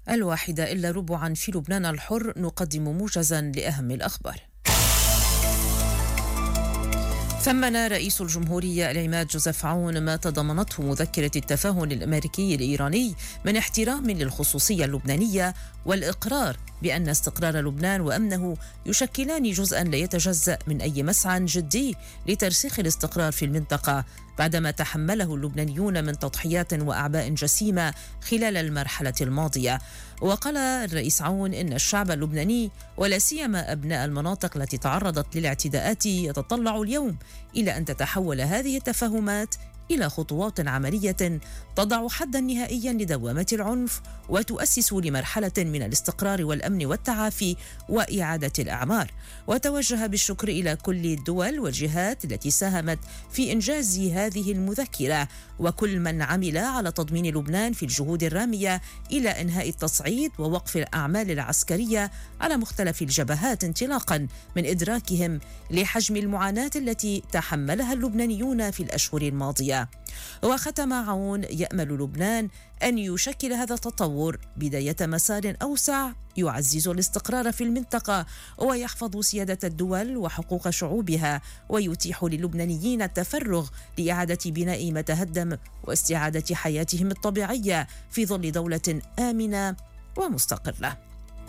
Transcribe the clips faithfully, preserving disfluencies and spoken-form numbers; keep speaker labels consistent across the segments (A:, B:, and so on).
A: الواحدة إلا ربعا في لبنان الحر، نقدم موجزا لأهم الأخبار. ثمن رئيس الجمهورية العماد جوزيف عون ما تضمنته مذكرة التفاهم الأمريكي الإيراني من احترام للخصوصية اللبنانية والإقرار بأن استقرار لبنان وأمنه يشكلان جزءا لا يتجزأ من أي مسعى جدي لترسيخ الاستقرار في المنطقة بعدما تحمله اللبنانيون من تضحيات وأعباء جسيمة خلال المرحلة الماضية. وقال الرئيس عون إن الشعب اللبناني ولا سيما أبناء المناطق التي تعرضت للاعتداءات يتطلع اليوم إلى أن تتحول هذه التفاهمات إلى خطوات عملية تضع حدا نهائيا لدوامة العنف وتؤسس لمرحلة من الاستقرار والأمن والتعافي وإعادة الأعمار. وتوجه بالشكر إلى كل الدول والجهات التي ساهمت في إنجاز هذه المذكرة وكل من عمل على تضمين لبنان في الجهود الرامية إلى إنهاء التصعيد ووقف الأعمال العسكرية على مختلف الجبهات، انطلاقا من إدراكهم لحجم المعاناة التي تحملها اللبنانيون في الأشهر الماضية. وختم عون يأمل لبنان أن يشكل هذا التطور بداية مسار أوسع يعزز الاستقرار في المنطقة ويحفظ سيادة الدول وحقوق شعوبها ويتيح للبنانيين التفرغ لإعادة بناء ما تهدم واستعادة حياتهم الطبيعية في ظل دولة آمنة ومستقرة.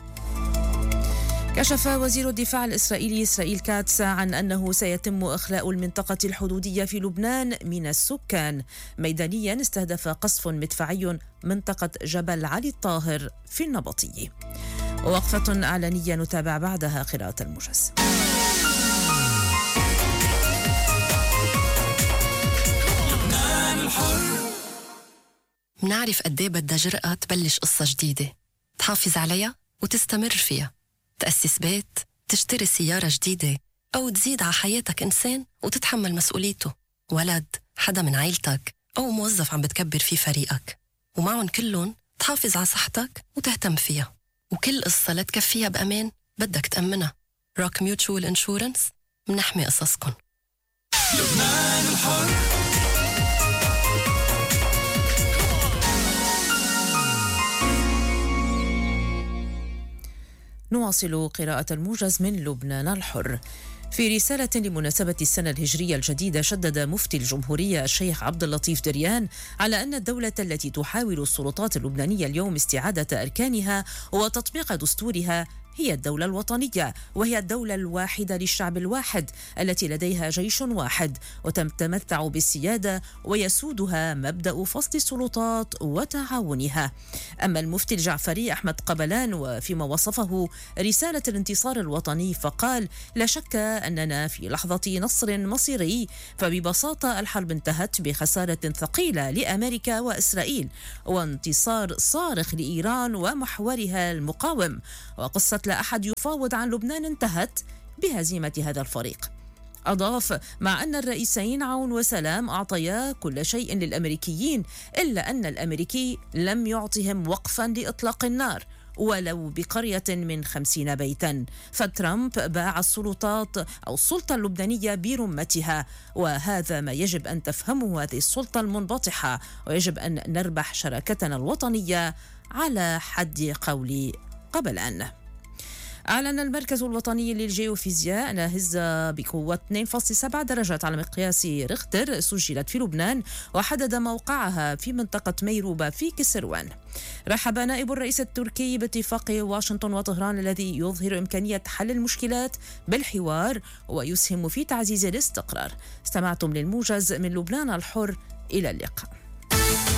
A: كشف وزير الدفاع الإسرائيلي إسرائيل كاتس عن أنه سيتم إخلاء المنطقة الحدودية في لبنان من السكان. ميدانيا استهدف قصف مدفعي منطقة جبل علي الطاهر في النبطي. وقفة إعلانية نتابع بعدها قراءة الموجز.
B: منعرف قديه بدها جرأة تبلش قصة جديدة تحافظ عليها وتستمر فيها، تأسس بيت، تشتري سيارة جديدة، أو تزيد على حياتك إنسان وتتحمل مسؤوليته، ولد، حدا من عائلتك، أو موظف عم بتكبر فيه فريقك، ومعهم كلهم تحافظ على صحتك وتهتم فيها. وكل قصة لتكفيها بأمان بدك تأمنها. روك ميوتشوال انشورنس، منحمي قصصكن. لبنان الحر.
A: نواصل قراءة الموجز من لبنان الحر. في رسالة لمناسبة السنة الهجرية الجديدة، شدد مفتي الجمهورية الشيخ عبد اللطيف دريان على أن الدولة التي تحاول السلطات اللبنانية اليوم استعادة أركانها وتطبيق دستورها هي الدولة الوطنية، وهي الدولة الواحدة للشعب الواحد التي لديها جيش واحد وتتمتع بالسيادة ويسودها مبدأ فصل السلطات وتعاونها. أما المفتي الجعفري أحمد قبلان وفيما وصفه رسالة الانتصار الوطني فقال: لا شك أننا في لحظة نصر مصيري، فببساطة الحرب انتهت بخسارة ثقيلة لأمريكا وإسرائيل وانتصار صارخ لإيران ومحورها المقاوم، وقصة لا أحد يفاوض عن لبنان انتهت بهزيمة هذا الفريق. أضاف: مع أن الرئيسين عون وسلام أعطيا كل شيء للأمريكيين، إلا أن الأمريكي لم يعطهم وقفا لإطلاق النار ولو بقرية من خمسين بيتا. فترامب باع السلطات أو السلطة اللبنانية برمتها، وهذا ما يجب أن تفهمه هذه السلطة المنبطحة، ويجب أن نربح شراكتنا الوطنية على حد قول قبلان. أعلن المركز الوطني للجيوفيزياء أن هزة بقوة اثنين فاصلة سبعة درجات على مقياس ريختر سجلت في لبنان، وحدد موقعها في منطقة ميروبة في كسروان. رحب نائب الرئيس التركي باتفاق واشنطن وطهران الذي يظهر إمكانية حل المشكلات بالحوار ويسهم في تعزيز الاستقرار. استمعتم للموجز من لبنان الحر، إلى اللقاء.